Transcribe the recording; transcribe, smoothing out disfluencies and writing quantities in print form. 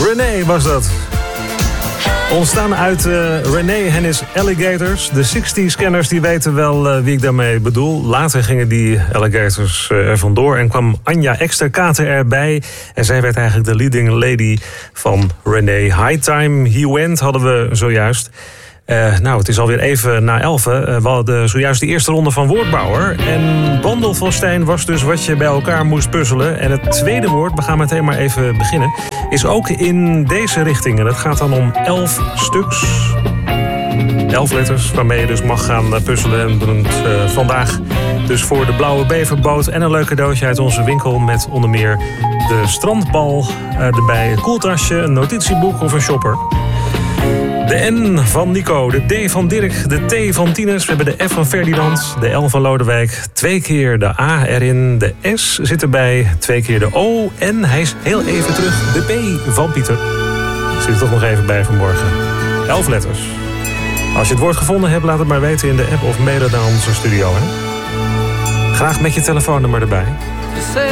René was dat. Ontstaan uit René en his Alligators. De 60s-kenners die weten wel wie ik daarmee bedoel. Later gingen die Alligators er vandoor en kwam Anja Eksterkater erbij. En zij werd eigenlijk de leading lady van René. High Time He Went hadden we zojuist. Het is alweer even na 11. We hadden zojuist de eerste ronde van Woordbouwer. En Bandelfonstein was dus wat je bij elkaar moest puzzelen. En het tweede woord, we gaan meteen maar even beginnen, is ook in deze richting. En het gaat dan om 11 stuks. 11 letters waarmee je dus mag gaan puzzelen. En doen het vandaag dus voor de Blauwe Beverboot. En een leuk cadeautje uit onze winkel met onder meer de strandbal erbij. Een koeltasje, een notitieboek of een shopper. De N van Nico, de D van Dirk, de T van Tinus. We hebben de F van Ferdinand, de L van Lodewijk. 2 keer de A erin, de S zit erbij, 2 keer de O. En hij is heel even terug, de P van Pieter. Zit er toch nog even bij vanmorgen. 11 letters. Als je het woord gevonden hebt, laat het maar weten in de app of mailen naar onze studio. Hè? Graag met je telefoonnummer erbij.